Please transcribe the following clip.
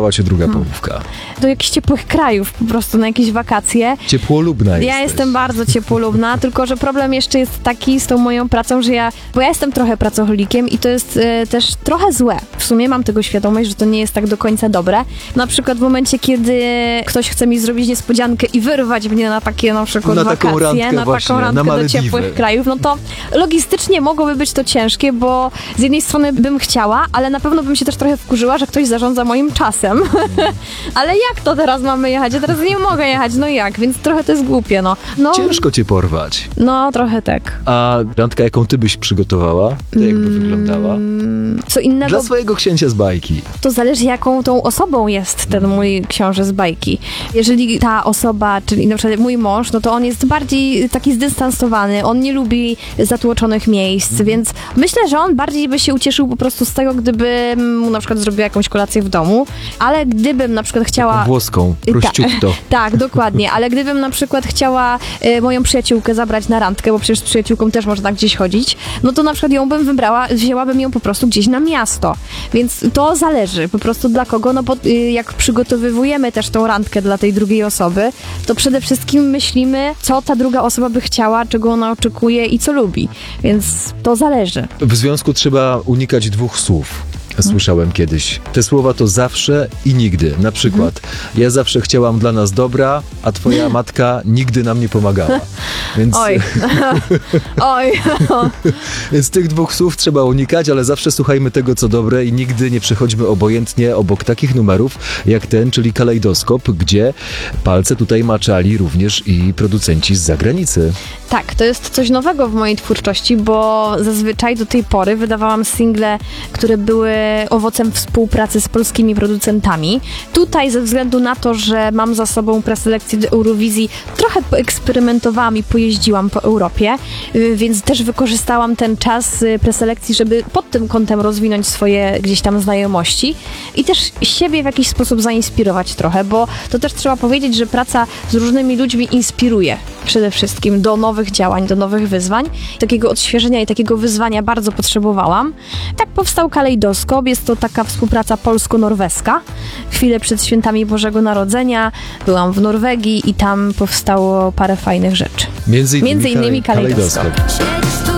wybrała cię druga połówka? Do jakichś ciepłych krajów, po prostu na jakieś wakacje. Ciepłolubna jesteś. Ja jestem bardzo ciepłolubna, tylko że problem jeszcze jest taki z tą moją pracą, że bo ja jestem trochę pracocholikiem i to jest też trochę złe. W sumie mam tego świadomość, że to nie jest tak do końca dobre. Na przykład w momencie, kiedy ktoś chce mi zrobić niespodziankę i wyrwać mnie na takie na przykład wakacje, na taką randkę do ciepłych krajów, no to logistycznie mogłoby być to ciężkie, bo z jednej strony bym chciała, ale na pewno bym się też trochę wkurzyła, że ktoś zarządza moim czasem. Ale jak to teraz mamy jechać? Ja teraz nie mogę jechać, no jak? Więc trochę to jest głupie, no. Ciężko cię porwać. No, trochę tak. A randka, jaką ty byś przygotowała? To jakby wyglądała? Co innego... Dla swojego księcia z bajki. To zależy, jaką tą osobą jest ten mój książę z bajki. Jeżeli ta osoba, czyli na przykład mój mąż, no to on jest bardziej taki zdystansowany, on nie lubi zatłoczonych miejsc, więc myślę, że on bardziej by się ucieszył po prostu z tego, gdybym mu na przykład zrobiła jakąś kolację w domu, ale gdybym na przykład chciała... Włoską, prościutto. Tak, dokładnie, ale gdybym na przykład chciała moją przyjaciółkę zabrać na randkę, bo przecież z przyjaciółką też można gdzieś chodzić, no to na przykład ją bym wybrała, wzięłabym ją po prostu gdzieś na miasto. Więc to zależy po prostu dla kogo, no bo jak przygotowujemy też tą randkę dla tej drugiej osoby, to przede wszystkim myślimy, co ta druga osoba by chciała, czego ona oczekuje i co lubi. Więc to zależy. W związku trzeba unikać dwóch słów. Słyszałem kiedyś. Te słowa to zawsze i nigdy. Na przykład, ja zawsze chciałam dla nas dobra, a twoja matka nigdy nam nie pomagała. Więc, Oj. Oj. Więc tych dwóch słów trzeba unikać, ale zawsze słuchajmy tego, co dobre i nigdy nie przechodźmy obojętnie obok takich numerów, jak ten, czyli Kalejdoskop, gdzie palce tutaj maczali również i producenci z zagranicy. Tak, to jest coś nowego w mojej twórczości, bo zazwyczaj do tej pory wydawałam single, które były owocem współpracy z polskimi producentami. Tutaj ze względu na to, że mam za sobą preselekcję do Eurowizji, trochę poeksperymentowałam i pojeździłam po Europie, więc też wykorzystałam ten czas preselekcji, żeby pod tym kątem rozwinąć swoje gdzieś tam znajomości i też siebie w jakiś sposób zainspirować trochę, bo to też trzeba powiedzieć, że praca z różnymi ludźmi inspiruje przede wszystkim do nowych działań, do nowych wyzwań. Takiego odświeżenia i takiego wyzwania bardzo potrzebowałam. Tak powstał Kalejdoskop. Jest to taka współpraca polsko-norweska. Chwilę przed świętami Bożego Narodzenia byłam w Norwegii i tam powstało parę fajnych rzeczy. Między innymi Kalejdoskop.